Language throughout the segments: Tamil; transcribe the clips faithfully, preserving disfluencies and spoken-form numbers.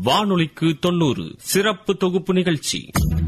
வானொலிக்கு தொண்ணூறு சிறப்பு தொகுப்பு நிகழ்ச்சி.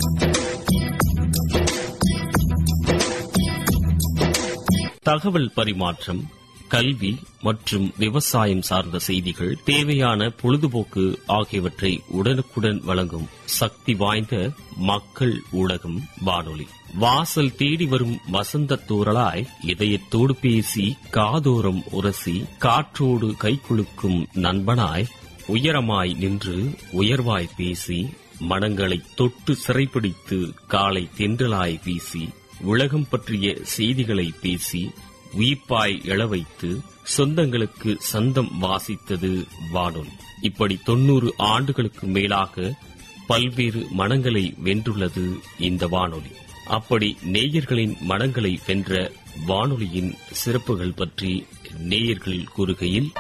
தகவல் பரிமாற்றம், கல்வி மற்றும் விவசாயம் சார்ந்த செய்திகள், தேவையான பொழுதுபோக்கு ஆகியவற்றை உடனுக்குடன் வழங்கும் சக்தி வாய்ந்த மக்கள் ஊடகம் வானொலி. வாசல் தேடி வரும் வசந்த தூறலாய் இதயத்தோடு பேசி காதோரம் உரசி காற்றோடு கைக்குலுக்கும் நண்பனாய் உயரமாய் நின்று உயர்வாய் பேசி மனங்களை தொட்டு சிறைப்பிடித்து காலை தென்றலாய் வீசி உலகம் பற்றிய செய்திகளை பேசி உயிர்ப்பாய் எழவைத்து சொந்தங்களுக்கு சந்தம் வாசித்தது வானொலி. இப்படி தொன்னூறு ஆண்டுகளுக்கு மேலாக பல்வேறு மனங்களை வென்றுள்ளது இந்த வானொலி. அப்படி நேயர்களின் மனங்களை வென்ற வானொலியின் சிறப்புகள் பற்றி நேயர்கள் கூறுகையில்,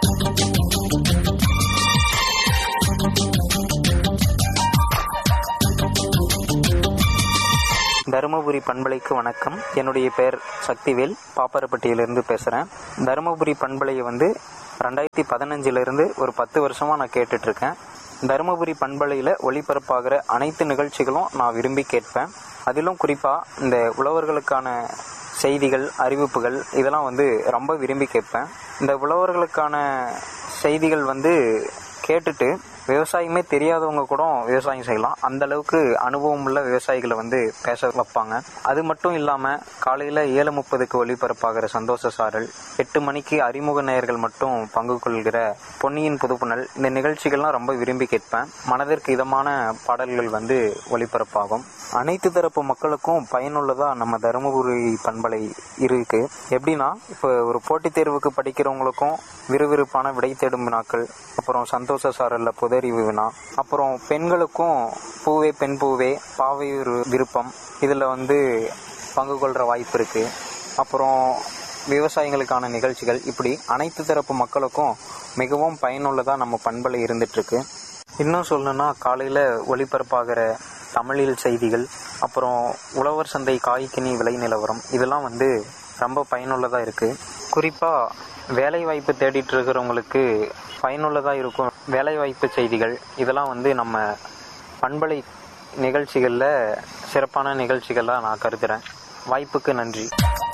தருமபுரி பண்பலைக்கு வணக்கம். என்னுடைய பெயர் சக்திவேல், பாப்பாரப்பட்டியிலிருந்து பேசுகிறேன். தருமபுரி பண்பலையை வந்து ரெண்டாயிரத்தி பதினஞ்சிலிருந்து ஒரு பத்து வருஷமாக நான் கேட்டுட்ருக்கேன். தருமபுரி பண்பலையில் ஒளிபரப்பாகிற அனைத்து நிகழ்ச்சிகளும் நான் விரும்பி கேட்பேன். அதிலும் குறிப்பாக இந்த உழவர்களுக்கான செய்திகள், அறிவிப்புகள் இதெல்லாம் வந்து ரொம்ப விரும்பி கேட்பேன். இந்த உழவர்களுக்கான செய்திகள் வந்து கேட்டுட்டு விவசாயமே தெரியாதவங்க கூட விவசாயம் செய்யலாம். அந்த அளவுக்கு அனுபவம் உள்ள விவசாயிகளை வந்து பேச வைப்பாங்க. அது மட்டும் இல்லாமல் காலையில் ஏழு முப்பதுக்கு ஒளிபரப்பாகிற சந்தோஷ சாரல், எட்டு மணிக்கு அறிமுக நேயர்கள் மட்டும் பங்கு கொள்கிற பொன்னியின் புதுப்புணல், இந்த நிகழ்ச்சிகள்லாம் ரொம்ப விரும்பி கேட்பேன். மனதிற்கு இதமான பாடல்கள் வந்து ஒளிபரப்பாகும். அனைத்து தரப்பு மக்களுக்கும் பயனுள்ளதா நம்ம தருமபுரி பண்பலை இருக்கு. எப்படின்னா, இப்போ ஒரு போட்டித் தேர்வுக்கு படிக்கிறவங்களுக்கும் விறுவிறுப்பான விடை தேடும் வினாக்கள், அப்புறம் சந்தோஷ சாரல்ல புதறிவு வினா, அப்புறம் பெண்களுக்கும் பூவே பெண் பூவே, பாவை விருப்பம், இதில் வந்து பங்கு கொள்கிற வாய்ப்பு இருக்குது. அப்புறம் விவசாயிகளுக்கான நிகழ்ச்சிகள், இப்படி அனைத்து தரப்பு மக்களுக்கும் மிகவும் பயனுள்ளதாக நம்ம பண்பலை இருந்துகிட்ருக்கு. இன்னும் சொல்லணும்னா, காலையில் ஒளிபரப்பாகிற தமிழில் செய்திகள், அப்புறம் உழவர் சந்தை காய்கனி விலை நிலவரம், இதெல்லாம் வந்து ரொம்ப பயனுள்ளதாக இருக்குது. குறிப்பாக வேலைவாய்ப்பு தேடிட்டு இருக்கிறவங்களுக்கு பயனுள்ளதாக இருக்கும் வேலைவாய்ப்பு செய்திகள், இதெல்லாம் வந்து நம்ம பண்பலை நிகழ்ச்சிகளில் சிறப்பான நிகழ்ச்சிகளாக நான் கருதுகிறேன். வாய்ப்புக்கு நன்றி.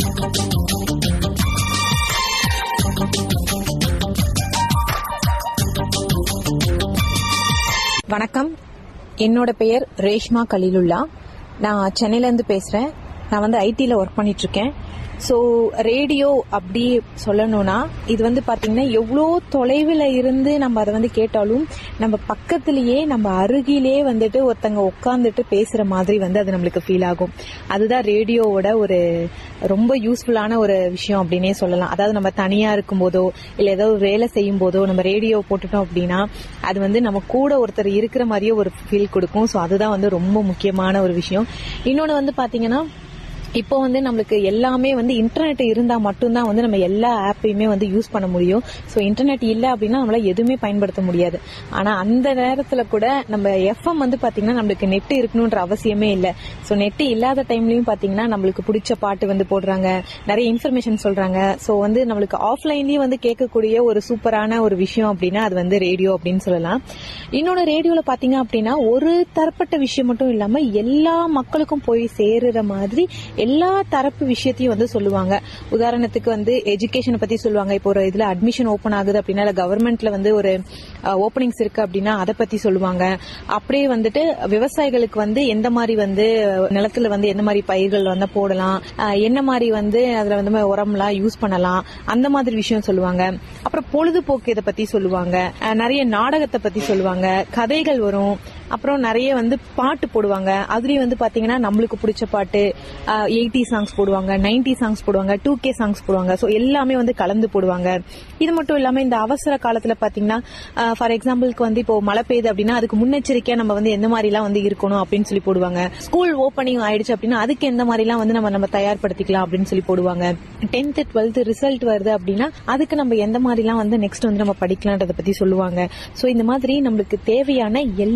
வணக்கம், என்னோட பெயர் ரேஷ்மா கலீலுல்லா. நான் சென்னையிலேருந்து பேசுகிறேன். நான் வந்து ஐடியில் ஒர்க் பண்ணிட்டுருக்கேன். ஸோ ரேடியோ அப்படி சொல்லணும்னா, இது வந்து பார்த்தீங்கன்னா எவ்வளோ தொலைவில் இருந்து நம்ம அதை வந்து கேட்டாலும் நம்ம பக்கத்துலேயே, நம்ம அருகிலே வந்துட்டு ஒருத்தங்க உட்காந்துட்டு பேசுகிற மாதிரி வந்து அது நம்மளுக்கு ஃபீல் ஆகும். அதுதான் ரேடியோவோட ஒரு ரொம்ப யூஸ்ஃபுல்லான ஒரு விஷயம் அப்படின்னே சொல்லலாம். அதாவது நம்ம தனியாக இருக்கும்போதோ இல்லை ஏதோ வேலை செய்யும் போதோ நம்ம ரேடியோ போட்டுட்டோம் அப்படின்னா அது வந்து நம்ம கூட ஒருத்தர் இருக்கிற மாதிரியே ஒரு ஃபீல் கொடுக்கும். ஸோ அதுதான் வந்து ரொம்ப முக்கியமான ஒரு விஷயம். இன்னொன்று வந்து பார்த்தீங்கன்னா, இப்போ வந்து நம்மளுக்கு எல்லாமே வந்து இன்டர்நெட் இருந்தா மட்டும்தான் வந்து நம்ம எல்லா ஆப்பையுமே வந்து யூஸ் பண்ண முடியும். ஸோ இன்டர்நெட் இல்லை அப்படின்னா நம்மளால எதுவுமே பயன்படுத்த முடியாது. ஆனா அந்த நேரத்துல கூட நம்ம எஃப்எம் வந்து பாத்தீங்கன்னா நம்மளுக்கு நெட் இருக்கணும்ன்ற அவசியமே இல்லை. ஸோ நெட் இல்லாத டைம்லயும் பாத்தீங்கன்னா நம்மளுக்கு பிடிச்ச பாட்டு வந்து போடுறாங்க, நிறைய இன்ஃபர்மேஷன் சொல்றாங்க. ஸோ வந்து நம்மளுக்கு ஆஃப்லைன்லயும் வந்து கேட்கக்கூடிய ஒரு சூப்பரான ஒரு விஷயம் அப்படின்னா அது வந்து ரேடியோ அப்படின்னு சொல்லலாம். இன்னொன்னு, ரேடியோல பாத்தீங்க அப்படின்னா ஒரு தரப்பட்ட விஷயம் மட்டும் இல்லாம எல்லா மக்களுக்கும் போய் சேருற மாதிரி எல்லா தரப்பு விஷயத்தையும் வந்து சொல்லுவாங்க. உதாரணத்துக்கு வந்து எஜுகேஷனை பத்தி சொல்லுவாங்க. இப்போ ஒரு இதுல அட்மிஷன் ஓபன் ஆகுது அப்படின்னா, கவர்மெண்ட்ல வந்து ஒரு ஓபனிங்ஸ் இருக்கு அப்படின்னா அதை பத்தி சொல்லுவாங்க. அப்படியே வந்துட்டு விவசாயிகளுக்கு வந்து எந்த மாதிரி வந்து நிலத்துல வந்து எந்த மாதிரி பயிர்கள் வந்து போடலாம், என்ன மாதிரி வந்து அதுல வந்து உரம்லாம் யூஸ் பண்ணலாம், அந்த மாதிரி விஷயம் சொல்லுவாங்க. அப்புறம் பொழுதுபோக்கு இதை பத்தி சொல்லுவாங்க, நிறைய நாடகத்தை பத்தி சொல்லுவாங்க, கதைகள் வரும், அப்புறம் நிறைய வந்து பாட்டு போடுவாங்க. அதுலயும் வந்து பாத்தீங்கன்னா நம்மளுக்கு பிடிச்ச பாட்டு, எயிட்டி சாங்ஸ் போடுவாங்க, நைன்டி சாங்ஸ் போடுவாங்க, டூ கே சாங்ஸ் போடுவாங்க. ஸோ எல்லாமே வந்து கலந்து போடுவாங்க. இது மட்டும் இல்லாம இந்த அவசர காலத்துல பாத்தீங்கன்னா, ஃபார் எக்ஸாம்பிளுக்கு வந்து இப்போ மழை பெய்யுது அப்படின்னா அதுக்கு முன்னெச்சரிக்கையா நம்ம வந்து எந்த மாதிரி எல்லாம் வந்து இருக்கணும் அப்படின்னு சொல்லி போடுவாங்க. ஸ்கூல் ஓப்பனிங் ஆயிடுச்சு அப்படின்னா அதுக்கு எந்த மாதிரி எல்லாம் வந்து நம்ம நம்ம தயார்படுத்திக்கலாம் அப்படின்னு சொல்லி போடுவாங்க. டென்த் டுவெல்த் ரிசல்ட் வருது அப்படின்னா அதுக்கு நம்ம எந்த மாதிரி எல்லாம் வந்து நெக்ஸ்ட் வந்து நம்ம படிக்கலாம்ன்றத பத்தி சொல்லுவாங்க. ஸோ இந்த மாதிரி நம்மளுக்கு தேவையான எல்லா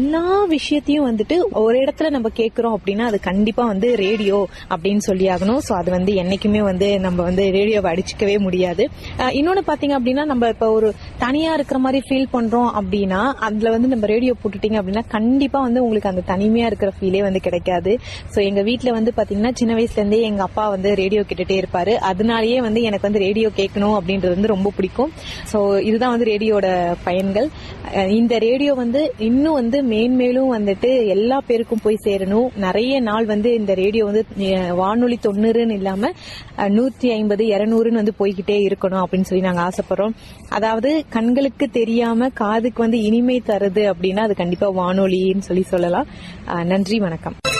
விஷயத்தையும் வந்துட்டு ஒரு இடத்துல நம்ம கேட்கிறோம் அப்படின்னா அது கண்டிப்பா வந்து ரேடியோ அப்படின்னு சொல்லி ஆகணும். சோ அது வந்து என்னைக்குமே வந்து நம்ம வந்து ரேடியோவை அடிச்சுக்கவே முடியாது. இன்னொன்னு பாத்தீங்க அப்படின்னா நம்ம இப்ப ஒரு தனியா இருக்கிற மாதிரி ஃபீல் பண்றோம் அப்படின்னா அதுல வந்து நம்ம ரேடியோ போட்டுட்டீங்க அப்படின்னா கண்டிப்பா வந்து உங்களுக்கு அந்த தனிமையா இருக்கிற ஃபீலே வந்து கிடைக்காது. சோ எங்க வீட்டுல வந்து பாத்தீங்கன்னா சின்ன வயசுல இருந்தே எங்க அப்பா வந்து ரேடியோ கேட்டுட்டே இருப்பாரு. அதனாலயே வந்து எனக்கு வந்து ரேடியோ கேட்கணும் அப்படின்றது வந்து ரொம்ப பிடிக்கும். சோ இதுதான் வந்து ரேடியோட பயன்கள். இந்த ரேடியோ வந்து இன்னும் வந்து மேன்மேலும் வந்துட்டு எல்லா பேருக்கும் போய் சேரணும். நிறைய நாள் வந்து இந்த ரேடியோ வந்து வானொலி தொண்ணூறுன்னு இல்லாம நூற்றி ஐம்பது இருநூறுன்னு வந்து போய்கிட்டே இருக்கணும் அப்படின்னு சொல்லி நாங்க ஆசைப்படுறோம். அதாவது கண்களுக்கு தெரியாம காதுக்கு வந்து இனிமை தருது அப்படின்னா அது கண்டிப்பா வானொலின்னு சொல்லி சொல்லலாம். நன்றி, வணக்கம்.